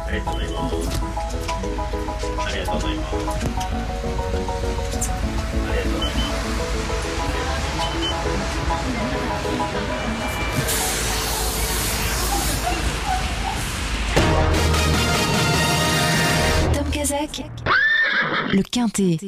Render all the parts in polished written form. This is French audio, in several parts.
Tom Kazak, le Quintet.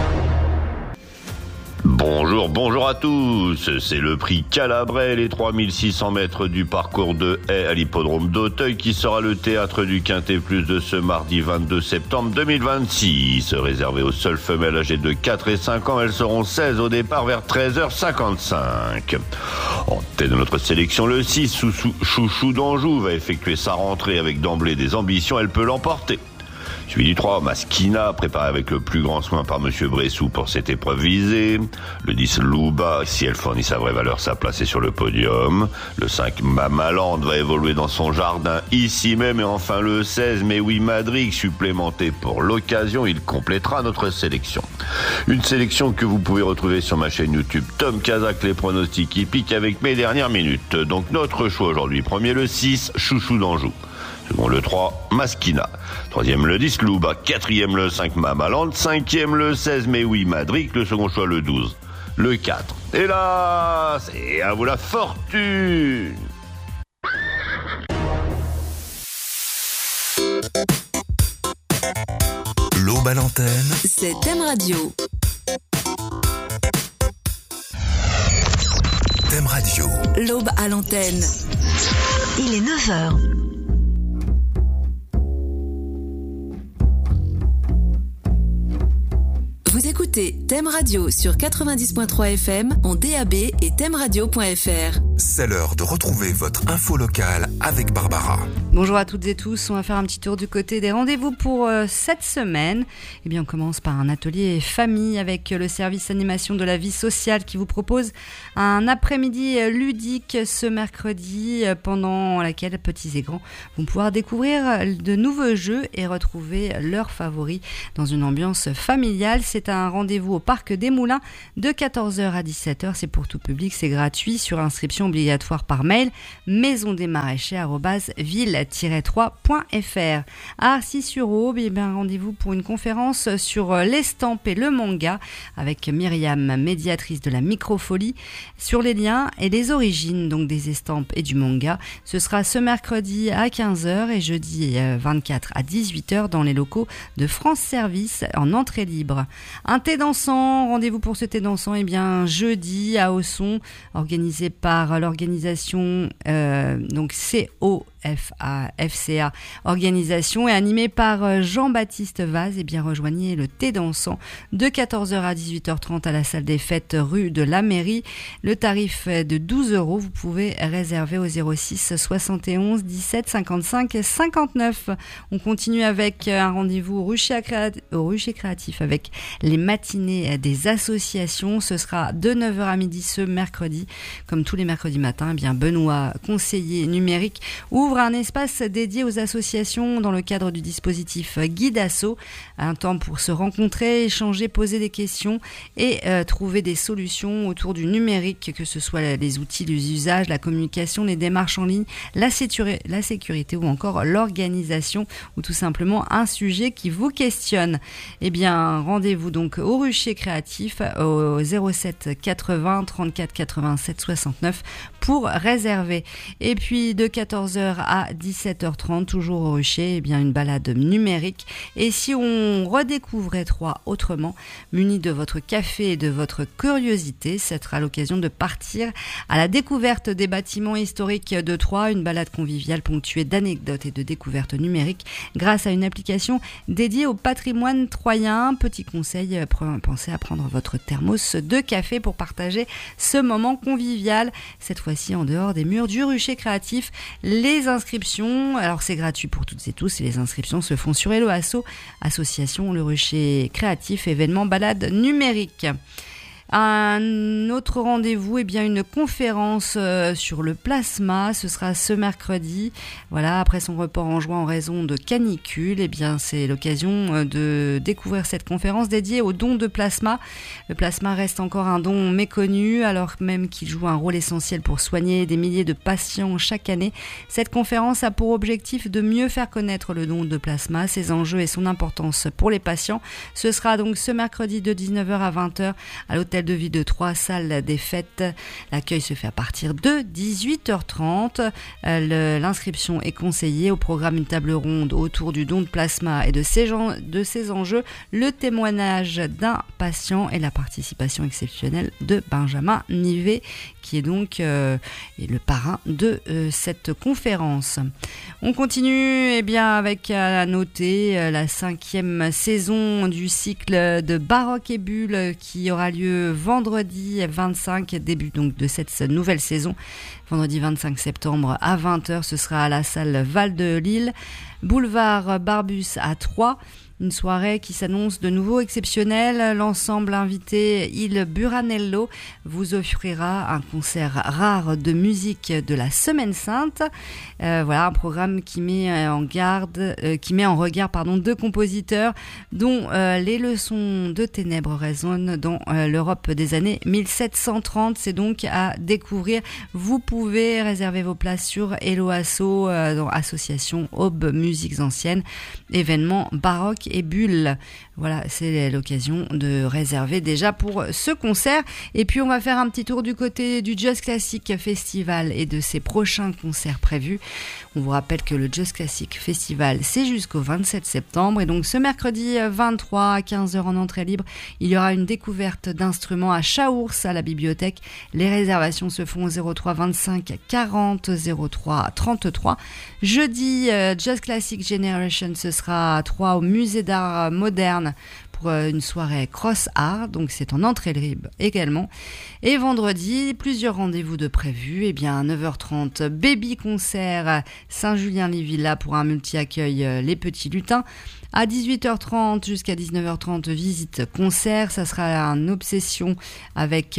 Bonjour à tous, c'est le prix Calabrais, les 3600 mètres du parcours de Haye à l'hippodrome d'Auteuil qui sera le théâtre du Quintet Plus de ce mardi 22 septembre 2026. Réservé aux seules femelles âgées de 4 et 5 ans, elles seront 16 au départ vers 13h55. En tête de notre sélection, le 6, Chouchou d'Anjou, va effectuer sa rentrée avec d'emblée des ambitions, elle peut l'emporter. Suivi du 3, Maskina, préparé avec le plus grand soin par Monsieur Bressou pour cette épreuve visée. Le 10, Louba, si elle fournit sa vraie valeur, sa place est sur le podium. Le 5, Mamaland, va évoluer dans son jardin ici même. Et enfin le 16, Mais oui Madrid, supplémenté pour l'occasion, il complétera notre sélection. Une sélection que vous pouvez retrouver sur ma chaîne YouTube Tom Kazak, les pronostics hippiques avec mes dernières minutes. Donc notre choix aujourd'hui, premier le 6, Chouchou d'Anjou. Second le 3, Maskina. Troisième le 10, Louba. Quatrième le 5, Mamaland. Cinquième le 16, Mais oui Madrid. Le second choix le 12, le 4. Et là, c'est à vous la fortune. L'aube à l'antenne, C'est Thème Radio. Thème Radio. L'aube à l'antenne. Il est 9h. Vous écoutez Thème Radio sur 90.3 FM en DAB et thèmeradio.fr. C'est l'heure de retrouver votre info locale avec Barbara. Bonjour à toutes et tous, on va faire un petit tour du côté des rendez-vous pour cette semaine. Eh bien, on commence par un atelier famille avec le service animation de la vie sociale qui vous propose un après-midi ludique ce mercredi pendant laquelle petits et grands vont pouvoir découvrir de nouveaux jeux et retrouver leurs favoris dans une ambiance familiale. C'est un rendez-vous au Parc des Moulins de 14h à 17h. C'est pour tout public, c'est gratuit sur inscription obligatoire par mail maisondesmaraîchers@ville-3.fr. À Arcis-sur-Aube, rendez-vous pour une conférence sur l'estampe et le manga avec Myriam, médiatrice de la microfolie, sur les liens et les origines donc des estampes et du manga. Ce sera ce mercredi à 15h et jeudi 24 à 18h dans les locaux de France Service en entrée libre. Un thé dansant, rendez-vous pour ce thé dansant jeudi à Ausson, organisé par l'organisation donc COFCA organisation et animé par Jean-Baptiste Vaz. Rejoignez le thé dansant de 14h à 18h30 à la salle des fêtes rue de la Mairie. Le tarif est de 12€. Vous pouvez réserver au 06 71 17 55 59. On continue avec un rendez-vous au Rucher Créatif avec les matinées des associations. Ce sera de 9h à midi ce mercredi. Comme tous les mercredis matins, Benoît, conseiller numérique, ouvre un espace dédié aux associations dans le cadre du dispositif Guide Asso. Un temps pour se rencontrer, échanger, poser des questions et trouver des solutions autour du numérique, que ce soit les outils, les usages, la communication, les démarches en ligne, la sécurité ou encore l'organisation ou tout simplement un sujet qui vous questionne. Rendez-vous donc au Rucher Créatif au 07 80 34 87 69 pour réserver. Et puis de 14h à 17h30, toujours au Rucher, une balade numérique. Et si on redécouvrait Troyes autrement, muni de votre café et de votre curiosité, ce sera l'occasion de partir à la découverte des bâtiments historiques de Troyes, une balade conviviale ponctuée d'anecdotes et de découvertes numériques grâce à une application dédiée au patrimoine troyen. Petit conseil, pensez à prendre votre thermos de café pour partager ce moment convivial, cette fois-ci en dehors des murs du Rucher Créatif. Les inscriptions, alors c'est gratuit pour toutes et tous, et les inscriptions se font sur Hello Asso, association Le Rucher Créatif, événement balade numérique. Un autre rendez-vous, une conférence sur le plasma, ce sera ce mercredi. Voilà, après son report en juin en raison de canicule, c'est l'occasion de découvrir cette conférence dédiée au don de plasma. Le plasma reste encore un don méconnu, alors même qu'il joue un rôle essentiel pour soigner des milliers de patients chaque année. Cette conférence a pour objectif de mieux faire connaître le don de plasma, ses enjeux et son importance pour les patients. Ce sera donc ce mercredi de 19h à 20h à l'hôtel de ville de Troyes, salle des fêtes. L'accueil se fait à partir de 18h30. L'inscription est conseillée. Au programme, une table ronde autour du don de plasma et de ses enjeux, le témoignage d'un patient et la participation exceptionnelle de Benjamin Nivet, qui est donc le parrain de cette conférence. On continue avec à noter la 5e saison du cycle de Baroque et Bulle qui aura lieu vendredi 25, début donc de cette nouvelle saison. Vendredi 25 septembre à 20h, ce sera à la salle Val de Lille, boulevard Barbus à Troyes. Une soirée qui s'annonce de nouveau exceptionnelle. L'ensemble invité Il Buranello vous offrira un concert rare de musique de la Semaine Sainte. Un programme qui met en regard deux compositeurs dont les leçons de ténèbres résonnent dans l'Europe des années 1730. C'est donc à découvrir. Vous pouvez réserver vos places sur Hello Asso, dans Association Aube Musiques Anciennes, événement baroque et Bulle. Voilà, c'est l'occasion de réserver déjà pour ce concert. Et puis on va faire un petit tour du côté du Jazz Classic Festival et de ses prochains concerts prévus. On vous rappelle que le Jazz Classic Festival, c'est jusqu'au 27 septembre. Et donc ce mercredi 23 à 15h en entrée libre, il y aura une découverte d'instruments à Chaours à la bibliothèque. Les réservations se font au 03 25 40 03 33. Jeudi, Jazz Classic Generation, ce sera à Troyes au musée d'art moderne pour une soirée cross art, donc c'est en entrée libre également. Et vendredi, plusieurs rendez-vous de prévus. 9h30, baby concert Saint-Julien-les-Villas pour un multi-accueil Les Petits Lutins. À 18h30 jusqu'à 19h30, visite concert. Ça sera une obsession avec,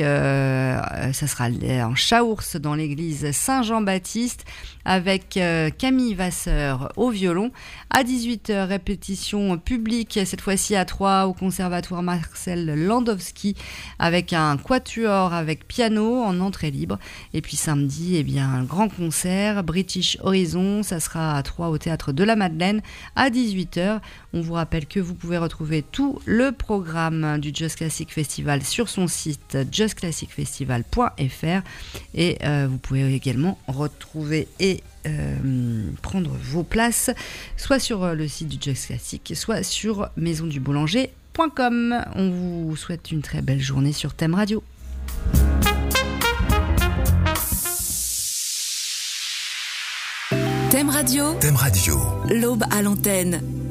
ça sera en Chaours dans l'église Saint-Jean-Baptiste avec Camille Vasseur au violon. À 18h, répétition publique, cette fois-ci à Troyes au conservatoire Marcel Landowski avec un quatuor avec piano en entrée libre. Et puis samedi, un grand concert British Horizon. Ça sera à Troyes au théâtre de la Madeleine à 18h. On vous rappelle que vous pouvez retrouver tout le programme du Jazz Classic Festival sur son site jazzclassicfestival.fr et vous pouvez également retrouver et prendre vos places soit sur le site du Jazz Classic, soit sur maisonduboulanger.com. On vous souhaite une très belle journée sur Thème Radio. Thème Radio. Thème Radio. L'aube à l'antenne.